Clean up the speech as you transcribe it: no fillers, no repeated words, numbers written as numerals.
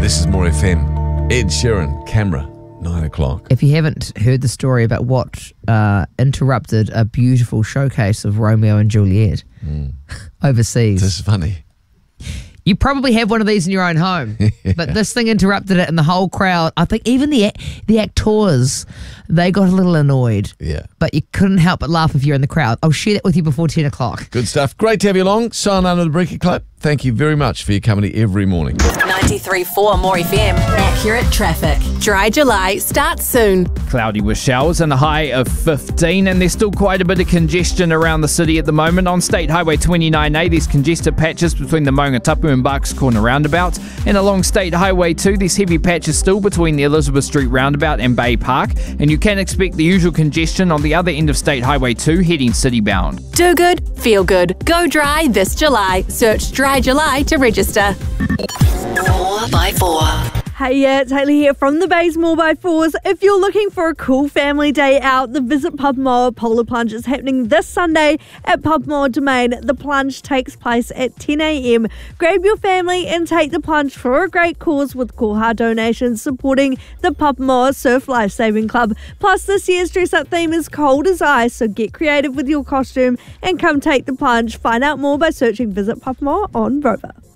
This is More FM. Ed Sheeran, Camera, 9 o'clock. If you haven't heard the story about what interrupted a beautiful showcase of Romeo and Juliet overseas. This is funny. You probably have one of these in your own home, but this thing interrupted it, and the whole crowd, I think even the actors, they got a little annoyed. Yeah. But you couldn't help but laugh if you're in the crowd. I'll share that with you before 10 o'clock. Good stuff. Great to have you along. Sign under the Breaker Club. Thank you very much for your company every morning. 93.4 More FM. Accurate traffic. Dry July starts soon. Cloudy with showers and a high of 15, and there's still quite a bit of congestion around the city at the moment. On State Highway 29A, there's congested patches between the Maungatapu and Barks Corner roundabouts, and along State Highway 2, there's heavy patches still between the Elizabeth Street roundabout and Bay Park, and you can expect the usual congestion on the other end of State Highway 2 heading city-bound. Do good, feel good. Go dry this July. Search Dry July to register. 4x4. Hey, yeah, it's Hayley here from the Bays 4x4s. If you're looking for a cool family day out, the Visit Papamoa Polar Plunge is happening this Sunday at Papamoa Domain. The plunge takes place at 10 a.m. Grab your family and take the plunge for a great cause with Koha donations supporting the Papamoa Surf Lifesaving Club. Plus, this year's dress-up theme is cold as ice, so get creative with your costume and come take the plunge. Find out more by searching Visit Papamoa on Rover.